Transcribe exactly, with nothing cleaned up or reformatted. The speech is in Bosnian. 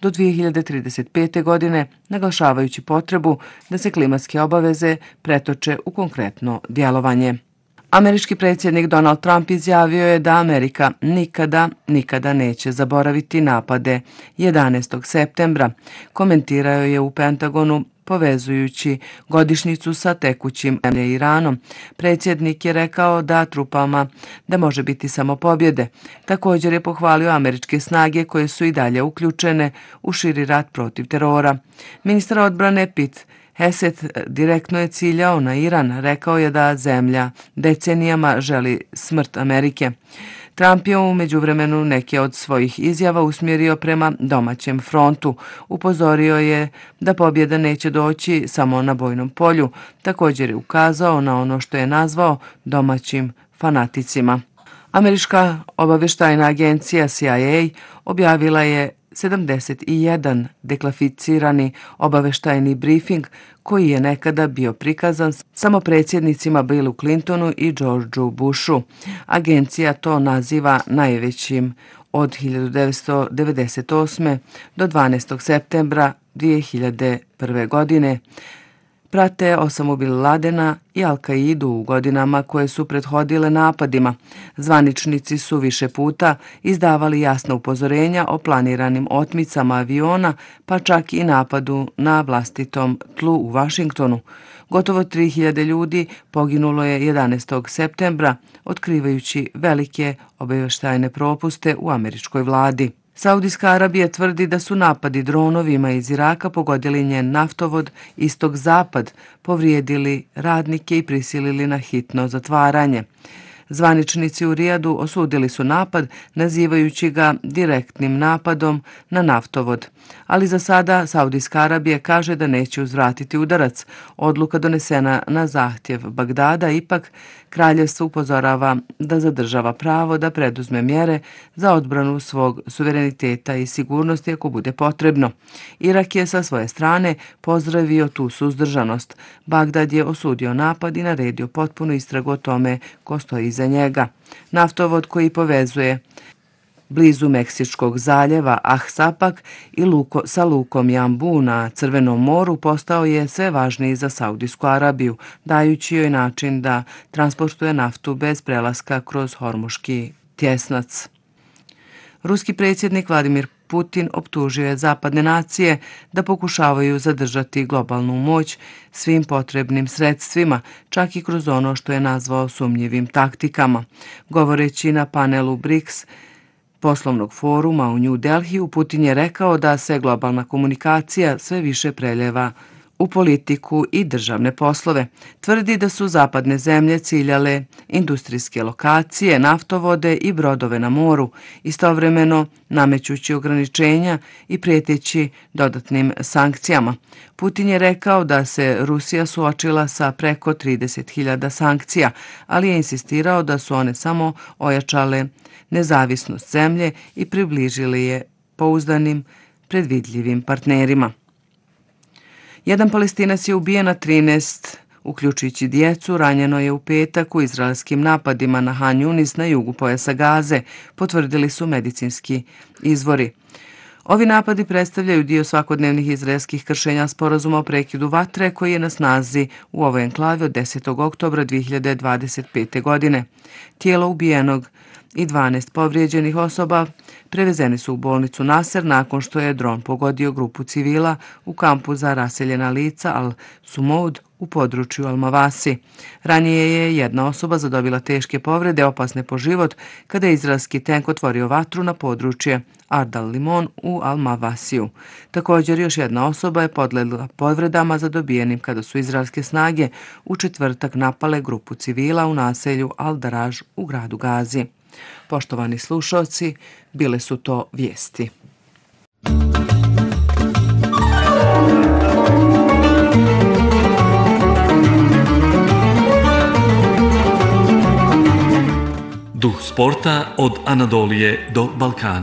do dvije hiljade trideset pete. godine, naglašavajući potrebu da se klimatske obaveze pretoče u konkretno djelovanje. Američki predsjednik Donald Trump izjavio je da Amerika nikada, nikada neće zaboraviti napade jedanaestog septembra. Komentirao je u Pentagonu povezujući godišnjicu sa tekućim Iranom. Predsjednik je rekao da trupama da može biti samo pobjede. Također je pohvalio američke snage koje su i dalje uključene u širi rat protiv terora. Ministar odbrane Pete Hegseth direktno je ciljao na Iran, rekao je da zemlja decenijama želi smrt Amerike. Trump je u međuvremenu neke od svojih izjava usmjerio prema domaćem frontu. Upozorio je da pobjeda neće doći samo na bojnom polju. Također je ukazao na ono što je nazvao domaćim fanaticima. Američka obavještajna agencija C I A objavila je sedamdeset jedan deklasificirani obavještajni brifing koji je nekada bio prikazan samo predsjednicima Billu Clintonu i Georgeu Bushu. Agencija to naziva najvećim od hiljadu devetsto devedeset osme. do dvanaestog septembra dvije hiljade prve. godine. Prate Osamu Bin Ladena i Al-Kaidu u godinama koje su prethodile napadima. Zvaničnici su više puta izdavali jasna upozorenja o planiranim otmicama aviona, pa čak i napadu na vlastitom tlu u Vašingtonu. Gotovo tri hiljade ljudi poginulo je jedanaestog septembra, otkrivajući velike obavještajne propuste u američkoj vladi. Saudijska Arabija tvrdi da su napadi dronovima iz Iraka pogodili njen naftovod istok-zapad, povrijedili radnike i prisilili na hitno zatvaranje. Zvaničnici u Rijadu osudili su napad, nazivajući ga direktnim napadom na naftovod. Ali za sada Saudijska Arabija kaže da neće uzvratiti udarac. Odluka donesena na zahtjev Bagdada, ipak kraljevstvo upozorava da zadržava pravo da preduzme mjere za odbranu svog suvereniteta i sigurnosti ako bude potrebno. Irak je sa svoje strane pozdravio tu suzdržanost. Bagdad je osudio napad i naredio potpunu istragu o tome ko stoji iza njega. Naftovod koji povezuje blizu Meksičkog zaljeva Ahsapak i luko, sa lukom Jambu na Crvenom moru postao je sve važniji za Saudijsku Arabiju, dajući joj način da transportuje naftu bez prelaska kroz Hormuški tjesnac. Ruski predsjednik Vladimir Putin optužio je zapadne nacije da pokušavaju zadržati globalnu moć svim potrebnim sredstvima, čak i kroz ono što je nazvao sumnjivim taktikama. Govoreći na panelu BRICS poslovnog foruma u New Delhiju, Putin je rekao da se globalna komunikacija sve više preljeva u politiku i državne poslove. Tvrdi da su zapadne zemlje ciljale industrijske lokacije, naftovode i brodove na moru, istovremeno namećući ograničenja i prijeteći dodatnim sankcijama. Putin je rekao da se Rusija suočila sa preko trideset hiljada sankcija, ali je insistirao da su one samo ojačale nezavisnost zemlje i približili je pouzdanim, predvidljivim partnerima. Jedan Palestinac je ubijen, a trinaest, uključujući djecu, ranjeno je u petak u izraelskim napadima na Han Yunis na jugu pojasa Gaze, potvrdili su medicinski izvori. Ovi napadi predstavljaju dio svakodnevnih izraelskih kršenja sporazuma o prekidu vatre koji je na snazi u ovoj enklavi od desetog oktobra dvije hiljade dvadeset pete. godine. Tijelo ubijenog i dvanaest povrijeđenih osoba prevezeni su u bolnicu Nasser nakon što je dron pogodio grupu civila u kampu za raseljena lica Al-Sumoud u području Al-Mavasi. Ranije je jedna osoba zadobila teške povrede, opasne po život, kada je izraelski tank otvorio vatru na područje Ardal Limon u Al-Mavasiju. Također još jedna osoba je podlegla povredama zadobijenim kada su izraelske snage u četvrtak napale grupu civila u naselju Al-Daraj u gradu Gazi. Poštovani slušalci, bile su to vijesti. Duh sporta od Anadolije do Balkana.